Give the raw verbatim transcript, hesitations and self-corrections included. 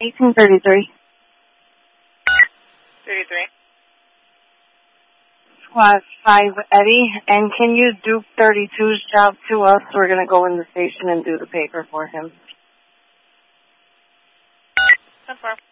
eighteen thirty-three. thirty-three. Squad five, Eddie. And can you Duke thirty-two's job to us? We're going to go in the station and do the paper for him. ten four.